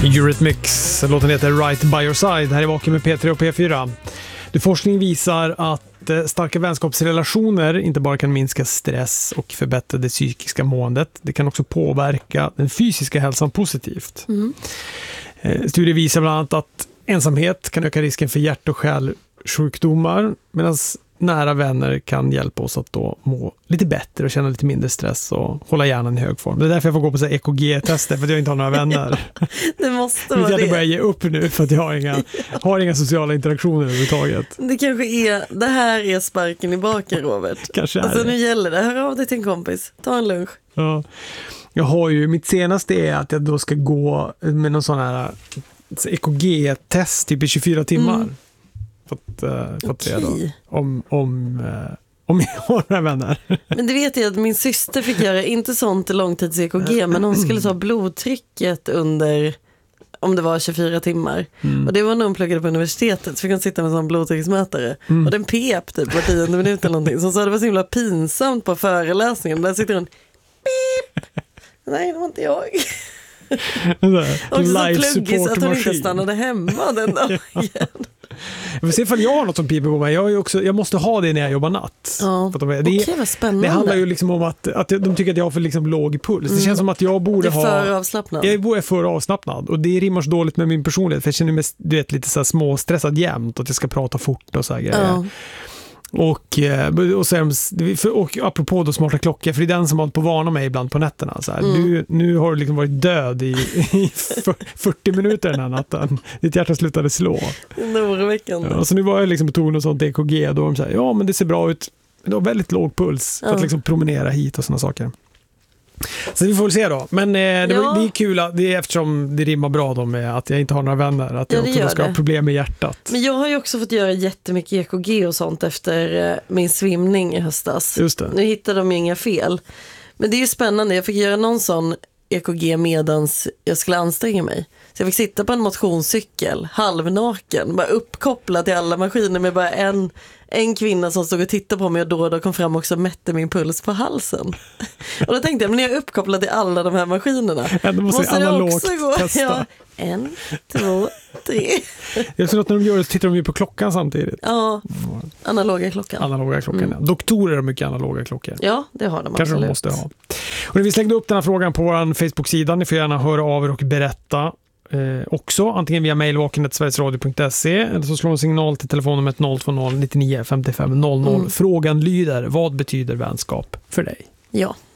Eurythmics, låten heter Right by your side. Här är Vaken med P3 och P4. Forskning visar att starka vänskapsrelationer inte bara kan minska stress och förbättra det psykiska måendet. Det kan också påverka den fysiska hälsan positivt. Studier visar bland annat att ensamhet kan öka risken för hjärt- och kärlsjukdomar, medan nära vänner kan hjälpa oss att då må lite bättre och känna lite mindre stress och hålla hjärnan i hög form. Det är därför jag får gå på så här EKG-tester, för att jag inte har några vänner. Det måste vara det. Jag börjar ge upp nu för att jag har inga sociala interaktioner överhuvudtaget. Det kanske är, det här är sparken i baken, Robert. Kanske är alltså det. Nu gäller det. Hör av dig till en kompis. Ta en lunch. Ja. Jag har ju, mitt senaste är att jag då ska gå med någon sån här EKG-test typ i 24 timmar. För att se då om jag har några vänner. Men det vet jag att min syster fick göra, inte sånt långtids-EKG, men hon skulle ta blodtrycket under, om det var 24 timmar. Och det var när hon pluggade på universitetet, så fick hon sitta med en sån blodtrycksmätare. Och den pep typ var 10 minuter eller någonting. Så hon sa det var så himla pinsamt på föreläsningen. Där sitter hon, pip! Nej, det var inte jag. Och så pluggis att hon inte stannade hemma den dagen. Jag får se ifall jag har något som piper på mig. Jag måste ha det när jag jobbar natt. Ja. Okej, vad spännande. Det handlar ju liksom om att de tycker att jag har för liksom låg puls. Det känns som att jag borde ha... Det är för avslappnad. Jag är för avslappnad. Och det rimmar så dåligt med min personlighet. För jag känner mig lite så här småstressad jämt. Att jag ska prata fort och så här grejer. Ja. Och apropå då smarta klockor, för det är den som har på varna mig ibland på nätterna så här. Nu har du liksom varit död i 40 minuter den här natten. Ditt hjärta slutade slå. Ja, så nu var jag liksom på tonen och sånt EKG, då de säger ja men det ser bra ut. Det har väldigt låg puls för att liksom promenera hit och såna saker. Så vi får väl se då. Men det är kul eftersom det rimmar bra då med att jag inte har några vänner. Att jag också ska ha problem med hjärtat. Men jag har ju också fått göra jättemycket EKG och sånt efter min svimning i höstas. Just det. Nu hittade de ju inga fel. Men det är ju spännande. Jag fick göra någon sån EKG medans jag skulle anstränga mig. Så jag fick sitta på en motionscykel, halvnaken, bara uppkopplad till alla maskiner med bara en kvinna som stod och tittade på mig och då kom fram också och mätte min puls på halsen. Och då tänkte jag, men när jag är uppkopplad till alla de här maskinerna måste det också gå. Ja, 1, 2, 3. Jag tror att när de gör det så tittar de ju på klockan samtidigt. Ja, analoga klockan. Ja. Doktorer har mycket analoga klockor. Ja, det har de kanske absolut. De måste ha. Och när vi slängde upp den här frågan på vår Facebook-sida, ni får gärna höra av er och berätta också, antingen via mail.sverigesradio.se eller så slår en signal till telefonnumret 020 99 55 00. Frågan lyder, vad betyder vänskap för dig? Ja.